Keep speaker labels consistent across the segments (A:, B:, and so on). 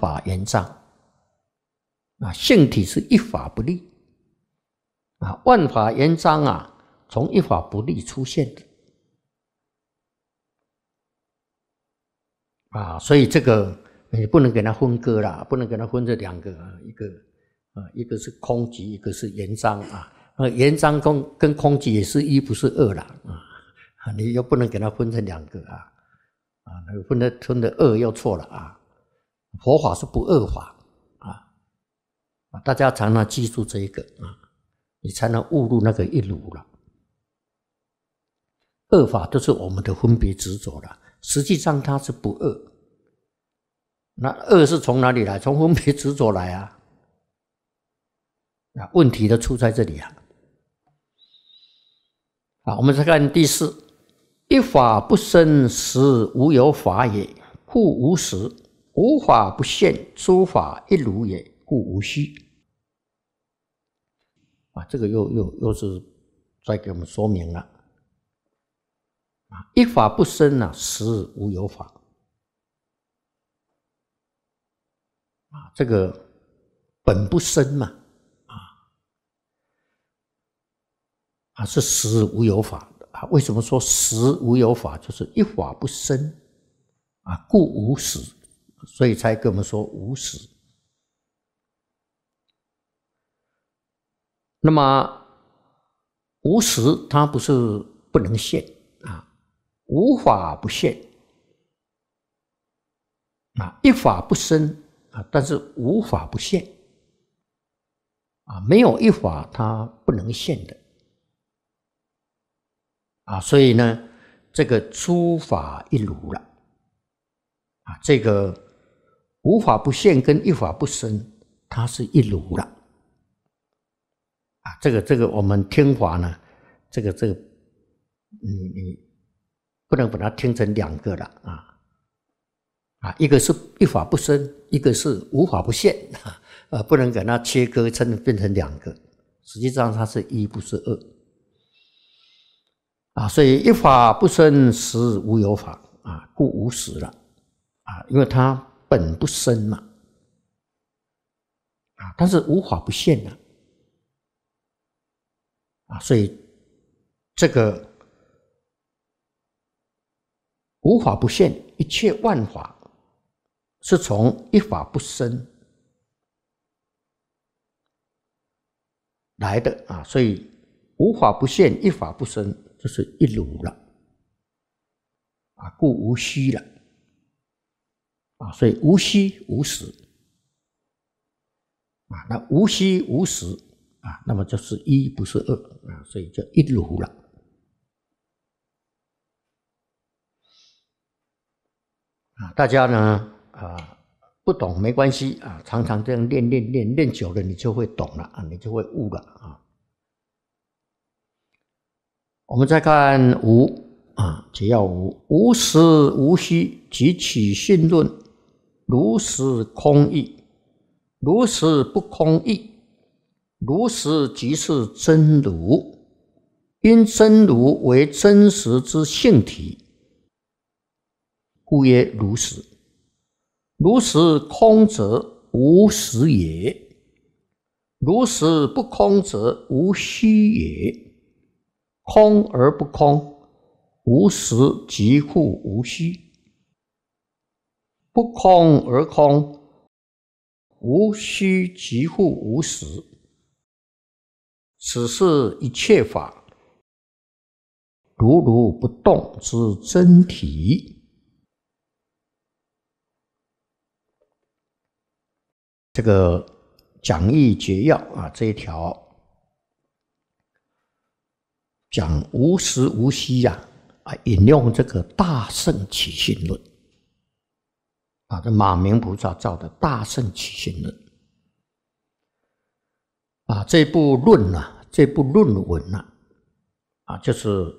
A: 法圆彰啊，性体是一法不立啊，万法圆彰啊，从一法不立出现的啊，所以这个你不能给它分割啦，不能给它分这两个，一个是空寂，一个是圆彰啊。圆彰跟空寂也是一，不是二啦啊，你又不能给它分成两个啊，分的二又错了啊。佛法是不二法啊，大家常常记住这一个啊，你才能悟入那个一如了。二法都是我们的分别执着了，实际上它是不二。那二是从哪里来？从分别执着来啊！问题都出在这里啊！好，我们再看第四，一法不生，实无有法也，故无实；无法不现，诸法一如也，故无虚。啊，这个又是再给我们说明了。一法不生啊，实无有法。啊，这个本不生嘛，是实无有法啊。为什么说实无有法？就是一法不生啊，故无实，所以才跟我们说无实。那么无实它不是不能现啊，无法不现啊，一法不生啊，但是无法不现啊，没有一法它不能现的啊，所以呢，这个诸法一如了啊，这个无法不现跟一法不生，它是一如了啊，这个我们听法呢，这个你不能把它听成两个了啊，一个是一法不生，一个是无法不现不能给它切割变成两个，实际上它是一，不是二啊，所以一法不生，实无有法啊，故无实了啊，因为它本不生嘛啊，但是无法不现了啊，所以这个无法不现，一切万法是从一法不生来的啊，所以无法不现，一法不生，就是一如了啊，故无虚了啊，所以无虚无实啊，那无虚无实啊，那么就是一，不是二啊，所以就一如了啊。大家呢不懂没关系啊，常常这样练久了，你就会懂了啊，你就会悟了啊。我们再看无啊，解要无，无实无虚，即起信论，如实空义，如实不空义，如实即是真如，因真如为真实之性体，故曰如实。如实空则无实也，如实不空则无虚也。空而不空，无实即复无虚；不空而空，无虚即复无实。此是一切法如如不动之真体。这个讲义解要啊，这一条讲无实无虚引用这个大圣起信论啊，这马明菩萨造的大圣起信论啊，这部论这部论文就是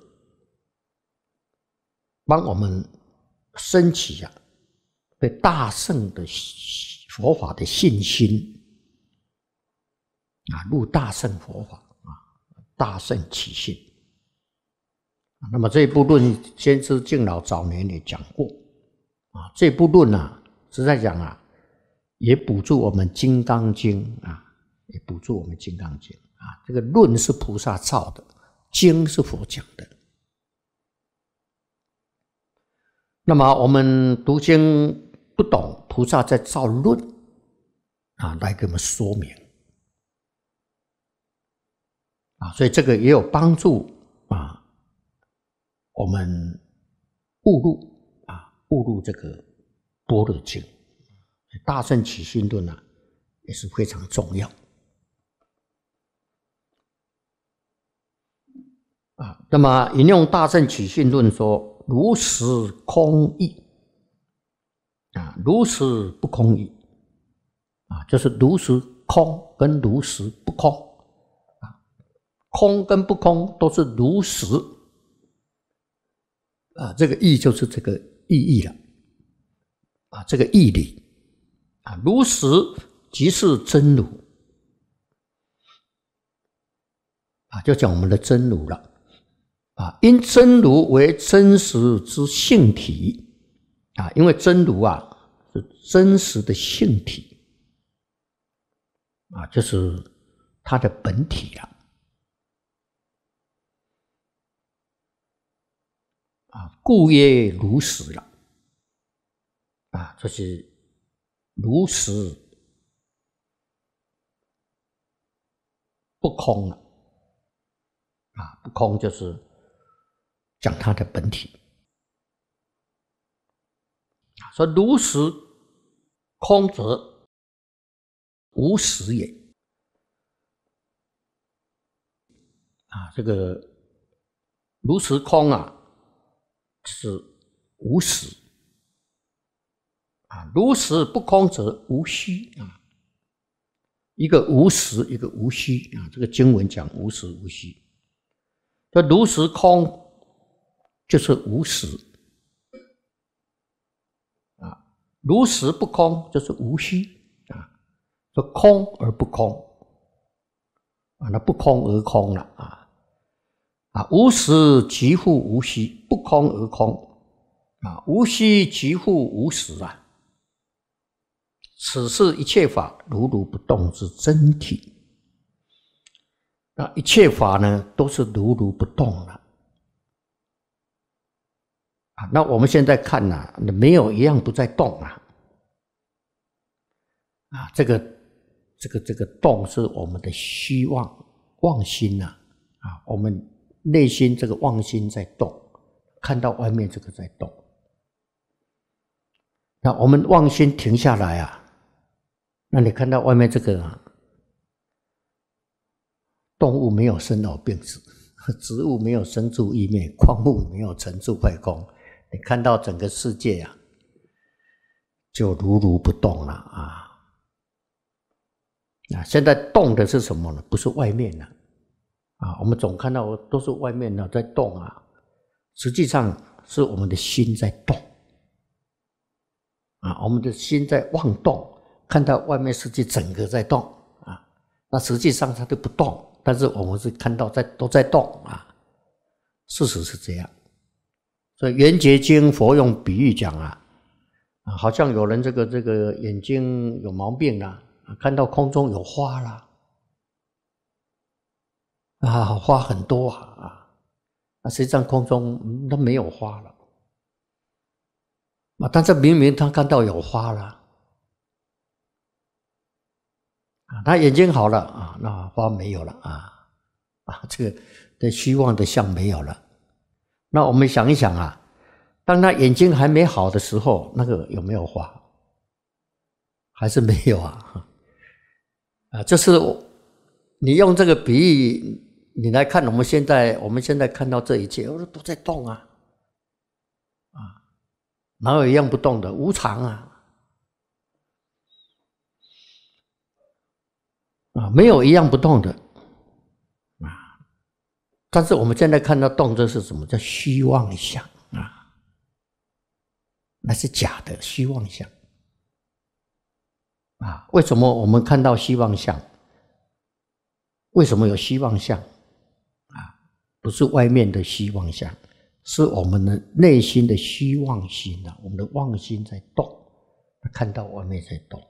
A: 帮我们升起对大圣的佛法的信心入大圣佛法大圣起信。那么这部论先知敬老早年也讲过这部论是在讲也补助我们《金刚经》啊，也补助我们《金刚经》啊。这个论是菩萨造的，经是佛讲的。那么我们读经不懂，菩萨在造论啊，来给我们说明啊，所以这个也有帮助啊，我们悟入这个般若经。大乘起信论啊，也是非常重要啊。那么引用大乘起信论说：如实空义啊，如实不空义啊，就是如实空跟如实不空啊，空跟不空都是如实啊，这个义就是这个意义了啊，这个义理。啊，如实即是真如啊，就讲我们的真如了啊。因真如为真实之性体啊，因为真如啊是真实的性体啊，就是它的本体了啊，故曰如实了啊，这是如实不空了啊，不空就是讲它的本体。说如实空则无实也啊，这个如实空啊是无实啊，如实不空则无虚啊，一个无实，一个无虚啊。这个经文讲无实无虚，这如实空就是无实啊，如实不空就是无虚啊，说空而不空啊，那不空而空了啊，无实即复无虚，不空而空啊，无虚即复无实啊。此是一切法如如不动之真体。那一切法呢，都是如如不动了啊。那我们现在看呐，没有一样不在动啊。啊，这个动是我们的虚妄心呐啊，我们内心这个妄心在动，看到外面这个在动。那我们妄心停下来啊。那你看到外面这个动物没有生老病死，植物没有生住异灭，矿物没有成住坏空，你看到整个世界啊，就如如不动了啊！现在动的是什么呢？不是外面了啊！我们总看到都是外面呢在动啊，实际上是我们的心在动啊，我们的心在妄动。看到外面世界整个在动啊，那实际上它都不动，但是我们是看到都在动啊，事实是这样。所以《圆觉经》佛用比喻讲啊，好像有人这个眼睛有毛病啦，看到空中有花啦，啊，花很多啊，那实际上空中它没有花了啊，但是明明他看到有花了。他眼睛好了啊，那花没有了这个的虚妄的相没有了。那我们想一想啊，当他眼睛还没好的时候，那个有没有花？还是没有啊？就是你用这个比喻，你来看我们现在看到这一切，都在动啊，哪有一样不动的？无常啊。没有一样不动的啊！但是我们现在看到动，这是什么？叫虚妄相啊！那是假的虚妄相啊！为什么我们看到虚妄相？为什么有虚妄相啊？不是外面的虚妄相，是我们的内心的虚妄心啊！我们的妄心在动，看到外面在动。